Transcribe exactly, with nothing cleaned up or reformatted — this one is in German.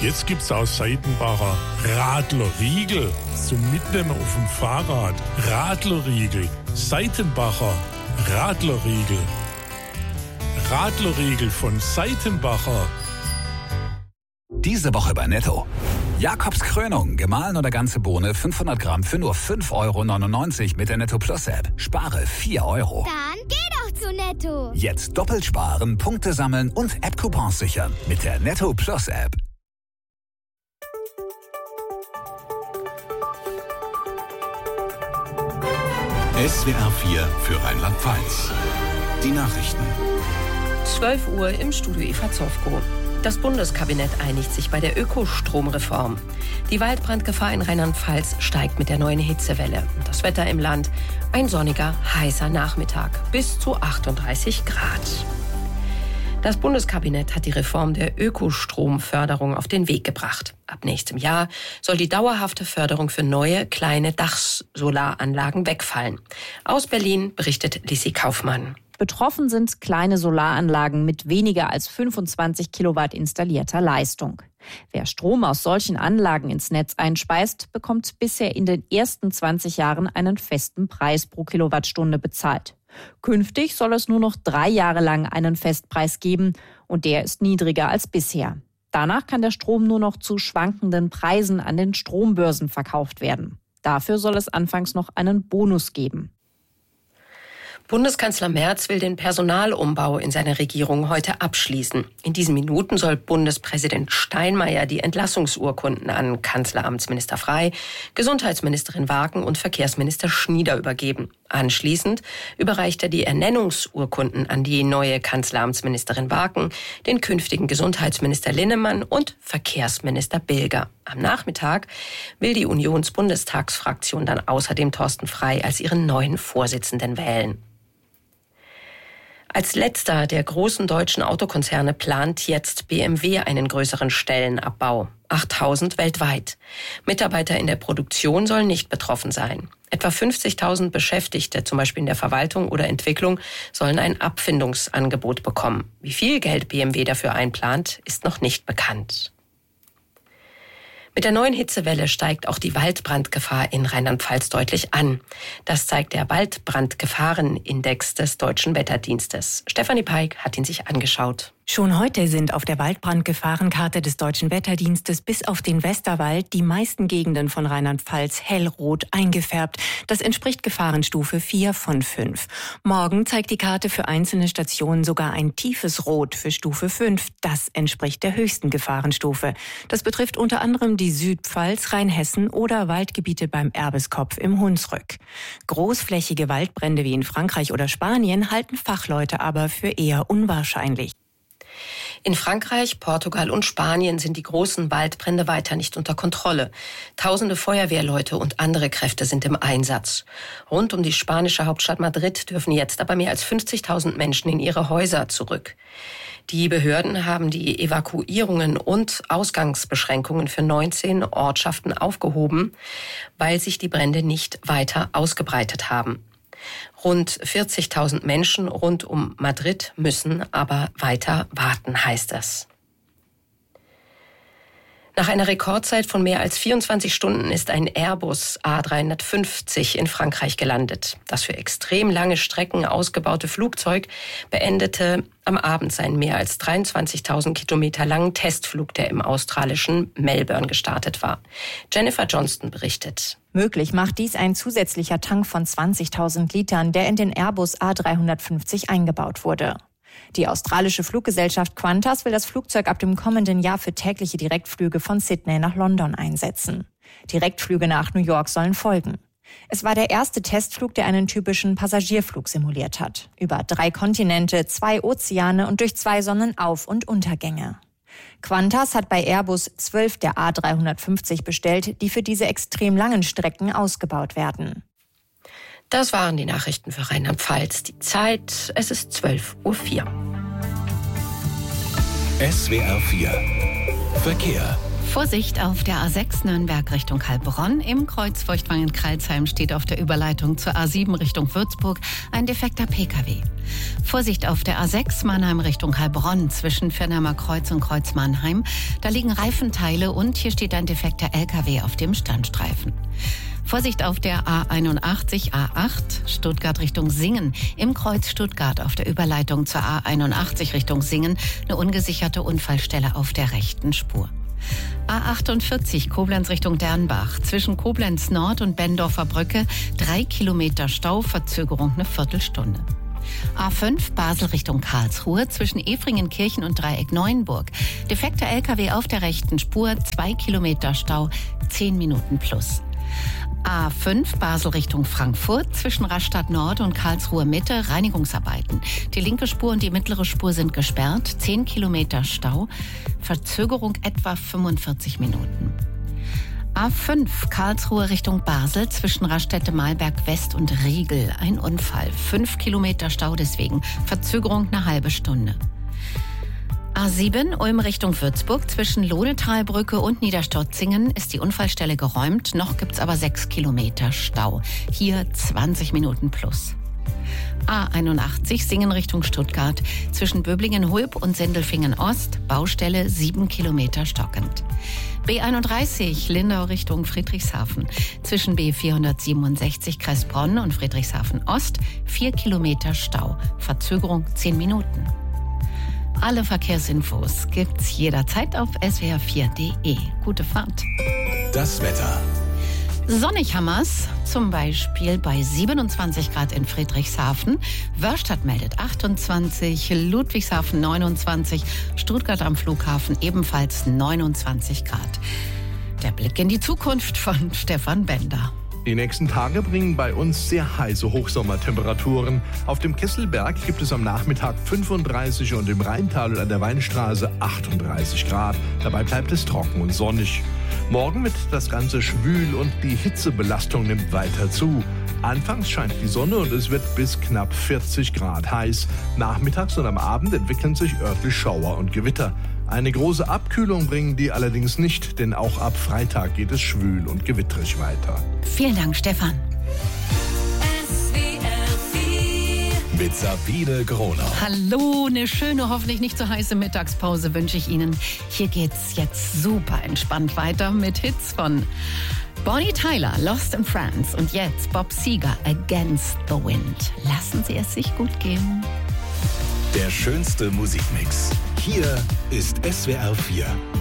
Jetzt gibt's aus Seitenbacher Radlerriegel zum Mitnehmen auf dem Fahrrad. Radlerriegel, Seitenbacher Radlerriegel. Radlerriegel von Seitenbacher. Diese Woche bei Netto. Jakobs Krönung, gemahlen oder ganze Bohne, fünfhundert Gramm für nur fünf Euro neunundneunzig mit der Netto Plus App. Spare vier Euro. Dann geh doch zu Netto. Jetzt doppelt sparen, Punkte sammeln und App-Coupons sichern mit der Netto Plus App. S W R vier für Rheinland-Pfalz. Die Nachrichten. zwölf Uhr im Studio Eva Zofko. Das Bundeskabinett einigt sich bei der Ökostromreform. Die Waldbrandgefahr in Rheinland-Pfalz steigt mit der neuen Hitzewelle. Das Wetter im Land: ein sonniger, heißer Nachmittag bis zu achtunddreißig Grad. Das Bundeskabinett hat die Reform der Ökostromförderung auf den Weg gebracht. Ab nächstem Jahr soll die dauerhafte Förderung für neue, kleine Dachsolaranlagen wegfallen. Aus Berlin berichtet Lissi Kaufmann. Betroffen sind kleine Solaranlagen mit weniger als fünfundzwanzig Kilowatt installierter Leistung. Wer Strom aus solchen Anlagen ins Netz einspeist, bekommt bisher in den ersten zwanzig Jahren einen festen Preis pro Kilowattstunde bezahlt. Künftig soll es nur noch drei Jahre lang einen Festpreis geben und der ist niedriger als bisher. Danach kann der Strom nur noch zu schwankenden Preisen an den Strombörsen verkauft werden. Dafür soll es anfangs noch einen Bonus geben. Bundeskanzler Merz will den Personalumbau in seiner Regierung heute abschließen. In diesen Minuten soll Bundespräsident Steinmeier die Entlassungsurkunden an Kanzleramtsminister Frey, Gesundheitsministerin Wagen und Verkehrsminister Schnieder übergeben. Anschließend überreicht er die Ernennungsurkunden an die neue Kanzleramtsministerin Wagen, den künftigen Gesundheitsminister Linnemann und Verkehrsminister Bilger. Am Nachmittag will die Unionsbundestagsfraktion dann außerdem Thorsten Frey als ihren neuen Vorsitzenden wählen. Als letzter der großen deutschen Autokonzerne plant jetzt B M W einen größeren Stellenabbau. achttausend weltweit. Mitarbeiter in der Produktion sollen nicht betroffen sein. Etwa fünfzigtausend Beschäftigte, zum Beispiel in der Verwaltung oder Entwicklung, sollen ein Abfindungsangebot bekommen. Wie viel Geld B M W dafür einplant, ist noch nicht bekannt. Mit der neuen Hitzewelle steigt auch die Waldbrandgefahr in Rheinland-Pfalz deutlich an. Das zeigt der Waldbrandgefahrenindex des Deutschen Wetterdienstes. Stefanie Peik hat ihn sich angeschaut. Schon heute sind auf der Waldbrandgefahrenkarte des Deutschen Wetterdienstes bis auf den Westerwald die meisten Gegenden von Rheinland-Pfalz hellrot eingefärbt. Das entspricht Gefahrenstufe vier von fünf. Morgen zeigt die Karte für einzelne Stationen sogar ein tiefes Rot für Stufe fünf. Das entspricht der höchsten Gefahrenstufe. Das betrifft unter anderem die Südpfalz, Rheinhessen oder Waldgebiete beim Erbeskopf im Hunsrück. Großflächige Waldbrände wie in Frankreich oder Spanien halten Fachleute aber für eher unwahrscheinlich. In Frankreich, Portugal und Spanien sind die großen Waldbrände weiter nicht unter Kontrolle. Tausende Feuerwehrleute und andere Kräfte sind im Einsatz. Rund um die spanische Hauptstadt Madrid dürfen jetzt aber mehr als fünfzigtausend Menschen in ihre Häuser zurück. Die Behörden haben die Evakuierungen und Ausgangsbeschränkungen für neunzehn Ortschaften aufgehoben, weil sich die Brände nicht weiter ausgebreitet haben. Rund vierzigtausend Menschen rund um Madrid müssen aber weiter warten, heißt es. Nach einer Rekordzeit von mehr als vierundzwanzig Stunden ist ein Airbus A dreihundertfünfzig in Frankreich gelandet. Das für extrem lange Strecken ausgebaute Flugzeug beendete am Abend seinen mehr als dreiundzwanzigtausend Kilometer langen Testflug, der im australischen Melbourne gestartet war. Jennifer Johnston berichtet. Möglich macht dies ein zusätzlicher Tank von zwanzigtausend Litern, der in den Airbus A dreihundertfünfzig eingebaut wurde. Die australische Fluggesellschaft Qantas will das Flugzeug ab dem kommenden Jahr für tägliche Direktflüge von Sydney nach London einsetzen. Direktflüge nach New York sollen folgen. Es war der erste Testflug, der einen typischen Passagierflug simuliert hat. Über drei Kontinente, zwei Ozeane und durch zwei Sonnenauf- und Untergänge. Qantas hat bei Airbus zwölf der A dreihundertfünfzig bestellt, die für diese extrem langen Strecken ausgebaut werden. Das waren die Nachrichten für Rheinland-Pfalz. Die Zeit, es ist zwölf Uhr vier. S W R vier Verkehr. Vorsicht auf der A sechs Nürnberg Richtung Heilbronn. Im Kreuz Feuchtwangen-Kralsheim steht auf der Überleitung zur A sieben Richtung Würzburg ein defekter P K W. Vorsicht auf der A sechs Mannheim Richtung Heilbronn zwischen Firnheimer Kreuz und Kreuz Mannheim. Da liegen Reifenteile und hier steht ein defekter L K W auf dem Standstreifen. Vorsicht auf der A einundachtzig A acht Stuttgart Richtung Singen. Im Kreuz Stuttgart auf der Überleitung zur A einundachtzig Richtung Singen eine ungesicherte Unfallstelle auf der rechten Spur. A achtundvierzig Koblenz Richtung Dernbach. Zwischen Koblenz Nord und Bendorfer Brücke drei Kilometer Stau, Verzögerung eine Viertelstunde. A fünf Basel Richtung Karlsruhe zwischen Efringenkirchen und Dreieck Neuenburg. Defekter L K W auf der rechten Spur, zwei Kilometer Stau, zehn Minuten plus. A fünf Basel Richtung Frankfurt zwischen Rastatt Nord und Karlsruhe Mitte Reinigungsarbeiten. Die linke Spur und die mittlere Spur sind gesperrt, zehn Kilometer Stau, Verzögerung etwa fünfundvierzig Minuten. A fünf Karlsruhe Richtung Basel zwischen Raststätte-Malberg West und Riegel. Ein Unfall, fünf Kilometer Stau deswegen, Verzögerung eine halbe Stunde. A sieben Ulm Richtung Würzburg zwischen Lohnetalbrücke und Niederstotzingen ist die Unfallstelle geräumt. Noch gibt's aber sechs Kilometer Stau. Hier zwanzig Minuten plus. A einundachtzig Singen Richtung Stuttgart zwischen Böblingen-Hulb und Sindelfingen-Ost. Baustelle sieben Kilometer stockend. B einunddreißig Lindau Richtung Friedrichshafen zwischen B vierhundertsiebenundsechzig Kressbronn und Friedrichshafen-Ost. vier Kilometer Stau. Verzögerung zehn Minuten. Alle Verkehrsinfos gibt's jederzeit auf S W R vier Punkt de. Gute Fahrt. Das Wetter. Sonnig haben wir's, zum Beispiel bei siebenundzwanzig Grad in Friedrichshafen. Wörstadt meldet achtundzwanzig, Ludwigshafen neunundzwanzig, Stuttgart am Flughafen ebenfalls neunundzwanzig Grad. Der Blick in die Zukunft von Stefan Bender. Die nächsten Tage bringen bei uns sehr heiße Hochsommertemperaturen. Auf dem Kesselberg gibt es am Nachmittag fünfunddreißig und im Rheintal und an der Weinstraße achtunddreißig Grad. Dabei bleibt es trocken und sonnig. Morgen wird das Ganze schwül und die Hitzebelastung nimmt weiter zu. Anfangs scheint die Sonne und es wird bis knapp vierzig Grad heiß. Nachmittags und am Abend entwickeln sich örtlich Schauer und Gewitter. Eine große Abkühlung bringen die allerdings nicht, denn auch ab Freitag geht es schwül und gewitterig weiter. Vielen Dank, Stefan. S W R vier mit Sabine Gronau. Hallo, eine schöne, hoffentlich nicht so heiße Mittagspause wünsche ich Ihnen. Hier geht's jetzt super entspannt weiter mit Hits von Bonnie Tyler, Lost in France und jetzt Bob Seger, Against the Wind. Lassen Sie es sich gut gehen. Der schönste Musikmix. Hier ist S W R vier.